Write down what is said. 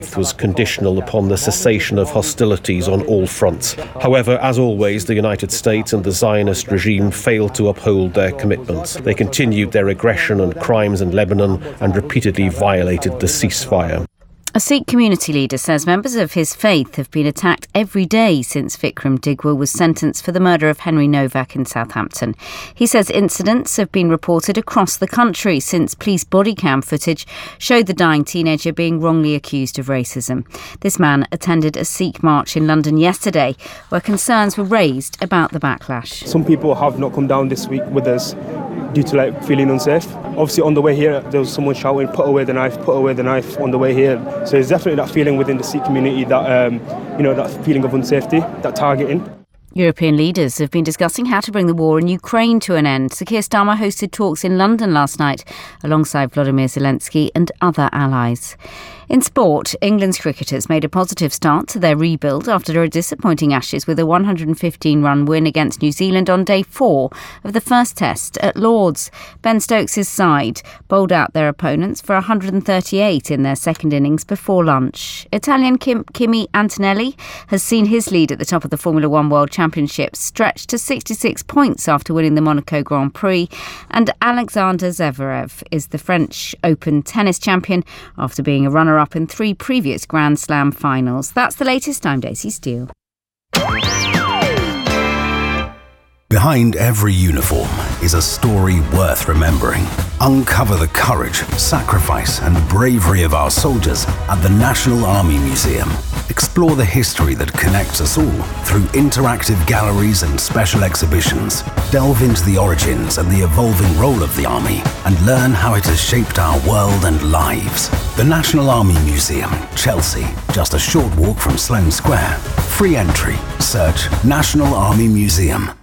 It was conditional upon the cessation of hostilities on all fronts. However, as always, the United States and the Zionist regime failed to uphold their commitments. They continued their aggression and crimes in Lebanon and repeatedly violated the ceasefire. A Sikh community leader says members of his faith have been attacked every day since Vikram Digwal was sentenced for the murder of Henry Novak in Southampton. He says incidents have been reported across the country since police body cam footage showed the dying teenager being wrongly accused of racism. This man attended a Sikh march in London yesterday where concerns were raised about the backlash. Some people have not come down this week with us due to feeling unsafe. Obviously on the way here there was someone shouting, put away the knife on the way here. So there's definitely that feeling within the Sikh community that that feeling of unsafety, that targeting. European leaders have been discussing how to bring the war in Ukraine to an end. Sir Keir Starmer hosted talks in London last night alongside Volodymyr Zelensky and other allies. In sport, England's cricketers made a positive start to their rebuild after a disappointing Ashes with a 115-run win against New Zealand on day 4 of the first test at Lord's. Ben Stokes' side bowled out their opponents for 138 in their second innings before lunch. Italian Kimi Antonelli has seen his lead at the top of the Formula One World Championship stretched to 66 points after winning the Monaco Grand Prix, and Alexander Zverev is the French Open tennis champion after being a runner-up in 3 previous Grand Slam finals. That's the latest. I'm Daisy Steele. Behind every uniform is a story worth remembering. Uncover the courage, sacrifice and bravery of our soldiers at the National Army Museum. Explore the history that connects us all through interactive galleries and special exhibitions. Delve into the origins and the evolving role of the Army and learn how it has shaped our world and lives. The National Army Museum, Chelsea, just a short walk from Sloane Square. Free entry. Search National Army Museum.